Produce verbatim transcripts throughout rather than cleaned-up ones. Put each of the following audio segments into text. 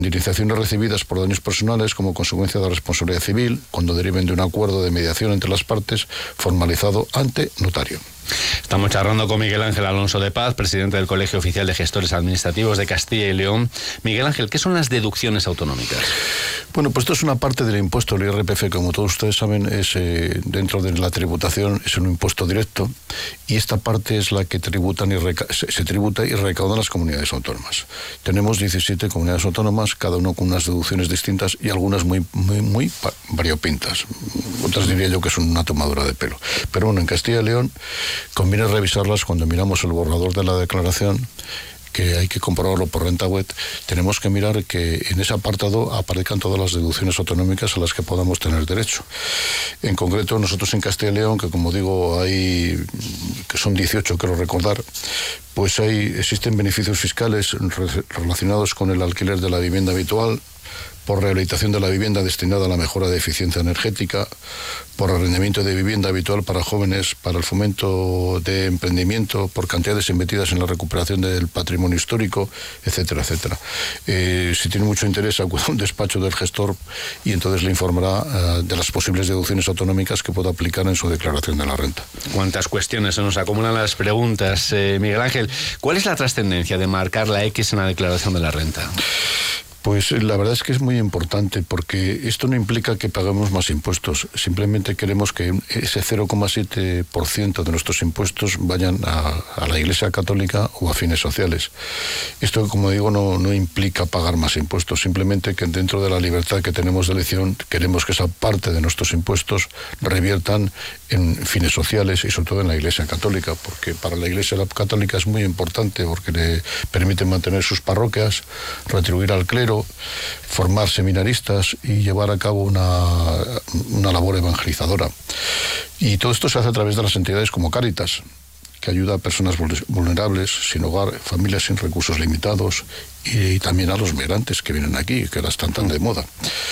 Indemnizaciones recibidas por daños personales como consecuencia de la responsabilidad civil cuando deriven de un acuerdo de mediación entre las partes formalizado ante notario. Estamos charlando con Miguel Ángel Alonso de Paz, presidente del Colegio Oficial de Gestores Administrativos de Castilla y León. Miguel Ángel, ¿qué son las deducciones autonómicas? Bueno, pues esto es una parte del impuesto, el I R P F, como todos ustedes saben, es eh, dentro de la tributación, es un impuesto directo, y esta parte es la que tributan y reca- se, se tributa y recaudan las comunidades autónomas. Tenemos diecisiete comunidades autónomas, cada uno con unas deducciones distintas y algunas muy, muy, muy variopintas. Otras diría yo que son una tomadura de pelo. Pero bueno, en Castilla y León conviene revisarlas cuando miramos el borrador de la declaración, que hay que comprobarlo por renta web. Tenemos que mirar que en ese apartado aparezcan todas las deducciones autonómicas a las que podamos tener derecho. En concreto, nosotros en Castilla y León, que como digo, hay que son dieciocho, quiero recordar, pues hay, existen beneficios fiscales re- relacionados con el alquiler de la vivienda habitual, por rehabilitación de la vivienda destinada a la mejora de eficiencia energética, por arrendamiento de vivienda habitual para jóvenes, para el fomento de emprendimiento, por cantidades invertidas en la recuperación del patrimonio histórico, etcétera, etcétera. Eh, si tiene mucho interés, acuda a un despacho del gestor y entonces le informará uh, de las posibles deducciones autonómicas que pueda aplicar en su declaración de la renta. ¿Cuántas cuestiones se nos acumulan las preguntas? Eh, Miguel Ángel, ¿cuál es la trascendencia de marcar la X en la declaración de la renta? Pues la verdad es que es muy importante porque esto no implica que paguemos más impuestos, simplemente queremos que ese cero coma siete por ciento de nuestros impuestos vayan a, a la Iglesia Católica o a fines sociales. Esto, como digo, no, no implica pagar más impuestos, simplemente que dentro de la libertad que tenemos de elección queremos que esa parte de nuestros impuestos reviertan en fines sociales y sobre todo en la Iglesia Católica, porque para la Iglesia Católica es muy importante porque le permite mantener sus parroquias, retribuir al clero, formar seminaristas y llevar a cabo una, una labor evangelizadora. Y todo esto se hace a través de las entidades como Cáritas, que ayuda a personas vulnerables, sin hogar, familias sin recursos limitados y también a los migrantes que vienen aquí, que ahora están tan de moda.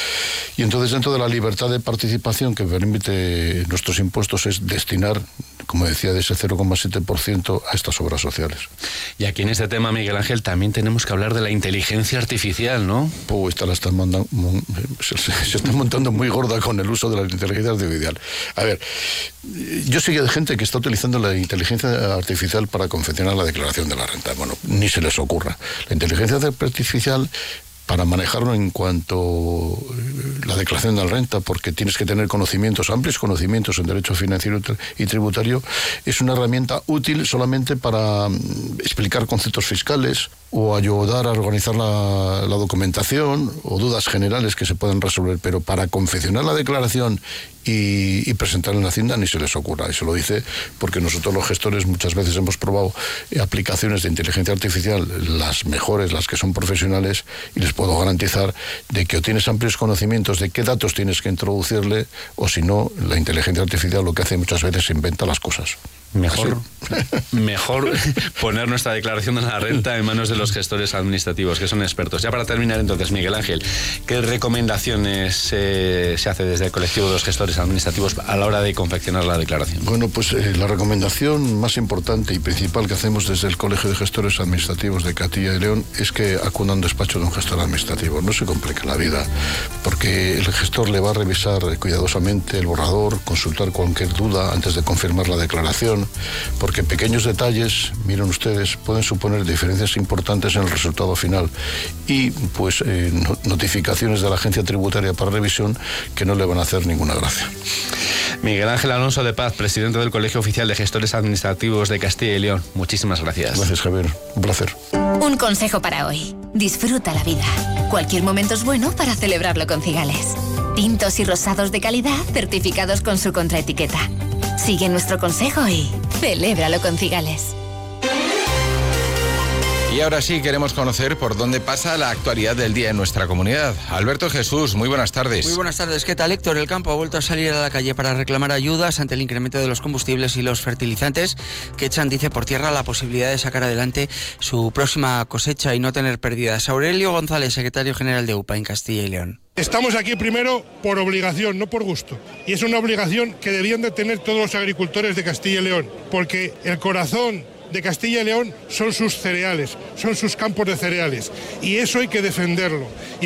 Y entonces, dentro de la libertad de participación que permite nuestros impuestos es destinar, como decía, de ese cero coma siete por ciento a estas obras sociales. Y aquí en este tema, Miguel Ángel, también tenemos que hablar de la inteligencia artificial, ¿no? Pues esta la están mandando, se, se está montando muy gorda con el uso de la inteligencia artificial. A ver, yo sé que hay gente que está utilizando la inteligencia artificial para confeccionar la declaración de la renta. Bueno, ni se les ocurra. La inteligencia artificial, para manejarlo en cuanto a la declaración de la renta, porque tienes que tener conocimientos, amplios conocimientos en derecho financiero y tributario, es una herramienta útil solamente para explicar conceptos fiscales o ayudar a organizar la, la documentación o dudas generales que se puedan resolver, pero para confeccionar la declaración y, y presentarla en la Hacienda ni se les ocurra. Y se lo dice porque nosotros los gestores muchas veces hemos probado aplicaciones de inteligencia artificial, las mejores, las que son profesionales, y les puedo garantizar de que o tienes amplios conocimientos de qué datos tienes que introducirle, o si no, la inteligencia artificial lo que hace muchas veces es inventa las cosas. Mejor, mejor poner nuestra declaración de la renta en manos de los gestores administrativos, que son expertos. Ya para terminar, entonces, Miguel Ángel, ¿qué recomendaciones eh, se hace desde el colectivo de los gestores administrativos a la hora de confeccionar la declaración? Bueno, pues eh, la recomendación más importante y principal que hacemos desde el Colegio de Gestores Administrativos de Castilla y León es que acuda a un despacho de un gestor administrativo. No se complique la vida, porque el gestor le va a revisar cuidadosamente el borrador, consultar cualquier duda antes de confirmar la declaración, porque pequeños detalles, miren ustedes, pueden suponer diferencias importantes en el resultado final y pues eh, notificaciones de la agencia tributaria para revisión que no le van a hacer ninguna gracia. Miguel Ángel Alonso de Paz, presidente del Colegio Oficial de Gestores Administrativos de Castilla y León. Muchísimas gracias. Gracias, Javier. Un placer. Un consejo para hoy. Disfruta la vida. Cualquier momento es bueno para celebrarlo con Cigales. Tintos y rosados de calidad certificados con su contraetiqueta. Sigue nuestro consejo y celébralo con Cigales. Y ahora sí queremos conocer por dónde pasa la actualidad del día en nuestra comunidad. Alberto Jesús, muy buenas tardes. Muy buenas tardes. ¿Qué tal, Héctor? El campo ha vuelto a salir a la calle para reclamar ayudas ante el incremento de los combustibles y los fertilizantes que echan, dice, por tierra la posibilidad de sacar adelante su próxima cosecha y no tener pérdidas. Aurelio González, secretario general de U P A en Castilla y León. Estamos aquí primero por obligación, no por gusto. Y es una obligación que deberían de tener todos los agricultores de Castilla y León, porque el corazón de Castilla y León son sus cereales, son sus campos de cereales. Y eso hay que defenderlo. Y